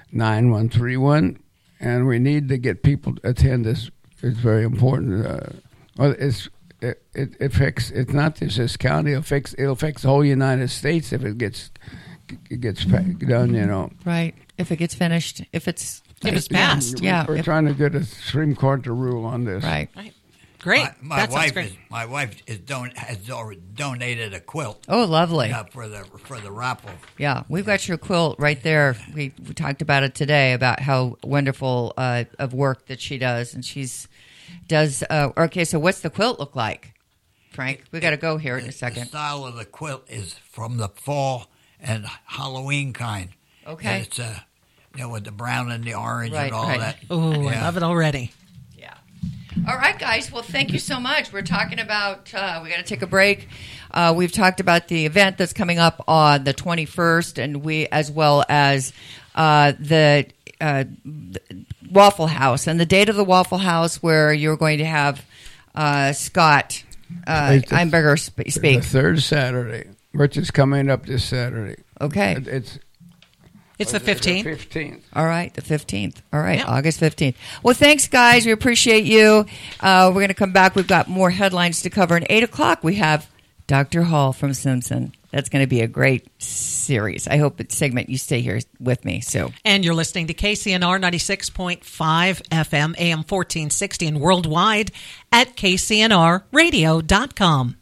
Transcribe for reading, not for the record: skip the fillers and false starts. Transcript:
9131, and we need to get people to attend this. It's very important. Well, it affects. It's not just this county. It'll affect the whole United States if it gets done. You know. Right. If it gets finished. If it's passed. Yeah. We're trying to get a Supreme Court to rule on this. Right. Great. My wife has donated a quilt. Oh, lovely. For the raffle. Yeah, we've got your quilt right there. We talked about it today about how wonderful of work that she does, and does. Okay, so what's the quilt look like, Frank? We got to go here in a second. The style of the quilt is from the fall and Halloween kind. Okay. And it's with the brown and the orange Right, and all right. that. Oh, I love it already. All right, guys. Well, thank you so much. We're talking about, we got to take a break. We've talked about the event that's coming up on the 21st, and as well as the Waffle House, and the date of the Waffle House where you're going to have Scott Einberger speak. The third Saturday, which is coming up this Saturday. Okay. It's the 15th. 15th. All right, the 15th. All right, Yeah. August 15th. Well, thanks, guys. We appreciate you. We're going to come back. We've got more headlines to cover. At 8 o'clock, we have Dr. Hall from Simpson. That's going to be a great series. I hope it's segment you stay here with me. So, And you're listening to KCNR 96.5 FM, AM 1460, and worldwide at kcnrradio.com.